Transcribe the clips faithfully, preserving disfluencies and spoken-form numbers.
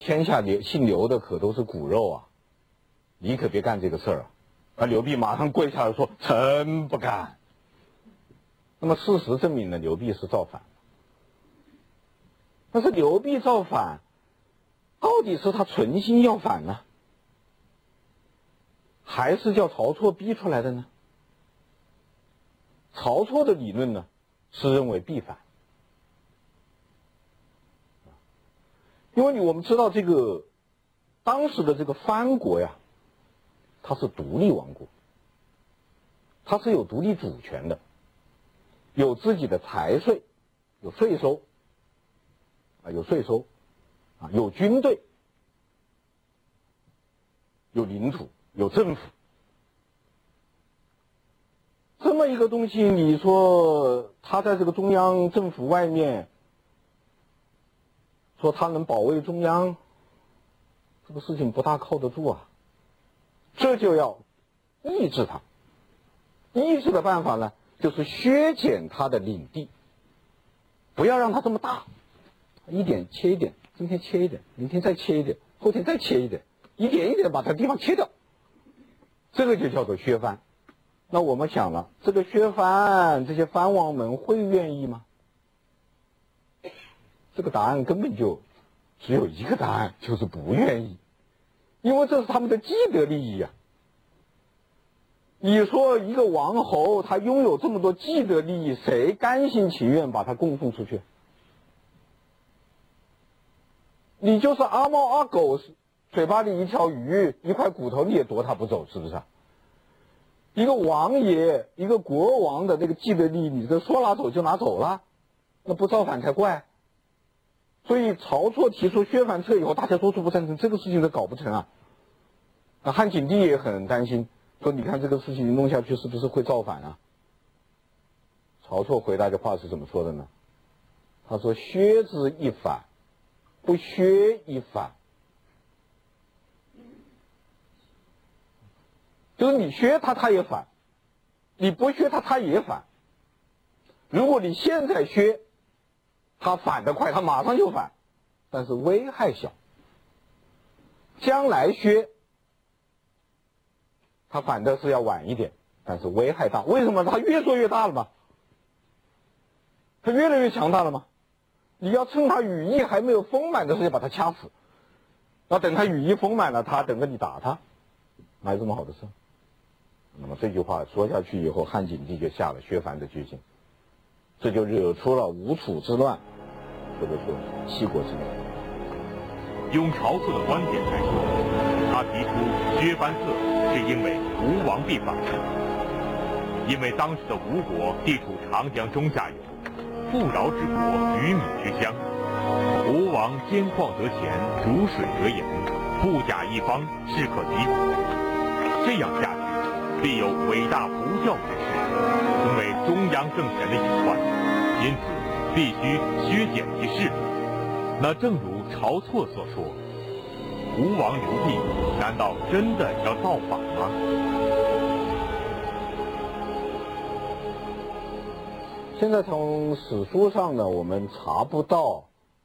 天下刘姓刘的可都是骨肉啊，你可别干这个事儿啊！而刘濞马上跪下来说：“臣不干。”那么事实证明呢，刘濞是造反。但是刘濞造反，到底是他存心要反呢，还是叫曹错逼出来的呢？曹错的理论呢，是认为必反。因为我们知道这个当时的这个藩国呀，它是独立王国，它是有独立主权的，有自己的财税，有税收，啊，有税收，啊，有军队，有领土，有政府。这么一个东西，你说它在这个中央政府外面，说他能保卫中央，这个事情不大靠得住啊。这就要抑制他，抑制的办法呢，就是削减他的领地，不要让他这么大，一点切一点，今天切一点，明天再切一点，后天再切一点，一点一点把它地方切掉，这个就叫做削藩。那我们想了，这个削藩，这些藩王们会愿意吗？这个答案根本就只有一个答案，就是不愿意，因为这是他们的既得利益啊。你说一个王侯他拥有这么多既得利益，谁甘心情愿把他供奉出去？你就是阿猫阿狗嘴巴里一条鱼一块骨头，你也夺他不走，是不是啊？一个王爷一个国王的那个既得利益，你这说拿走就拿走了，那不造反才怪。所以曹错提出削藩策以后，大家多数不赞成，这个事情都搞不成啊。那汉景帝也很担心，说你看这个事情弄下去是不是会造反啊？曹错回答的话是怎么说的呢？他说：“削之一反，不削一反。”就是你削他，他也反；你不削他，他也反。如果你现在削，他反得快，他马上就反，但是危害小。将来削，他反的是要晚一点，但是危害大。为什么？他越做越大了嘛，他越来越强大了嘛。你要趁他羽翼还没有丰满的时候把他掐死，那等他羽翼丰满了，他等着你打他，哪有这么好的事？那么这句话说下去以后，汉景帝就下了削藩的决心，这就惹出了吴楚之乱，或者说七国之乱。 用曹错的观点来说，他提出削藩策是因为吴王必反。因为当时的吴国地处长江中下游，富饶之国，鱼米之乡，吴王兼矿得钱，逐水得盐，富甲一方，士可敌国。这样下去，必有伟大不教之势，成为中央政权的隐患，因此必须削减其势力。那正如曹错所说，吴王刘濞难道真的要造反吗？ 现在从史书上呢，我们查不到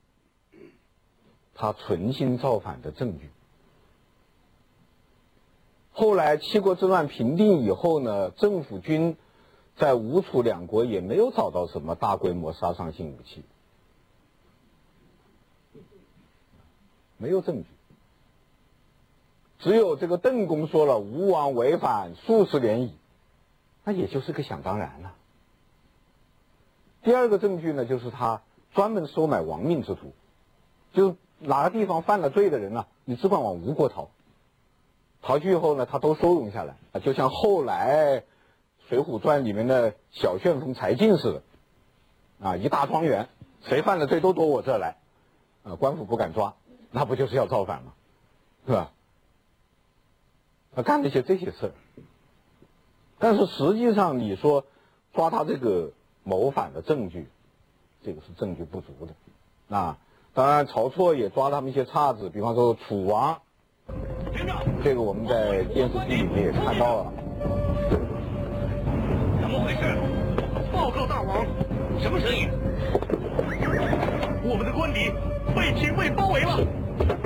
他存心造反的证据。后来七国之乱平定以后呢，政府军在吴楚两国也没有找到什么大规模杀伤性武器，没有证据。只有这个邓公说了吴王违反数十年矣，那也就是个想当然了。第二个证据呢，就是他专门收买亡命之徒，就是哪个地方犯了罪的人啊，你只管往吴国逃，逃去以后呢，他都收容下来啊，就像后来《水浒传》里面的小旋风柴进似的，啊，一大庄园，谁犯了罪都躲我这儿来，啊，官府不敢抓，那不就是要造反吗？是吧？他干了一些这些事儿，但是实际上你说抓他这个谋反的证据，这个是证据不足的。啊，当然曹错也抓他们一些岔子，比方说楚王，这个我们在电视剧里面也看到了。 怎么回事？报告大王，什么声音？我们的官邸被警卫包围了。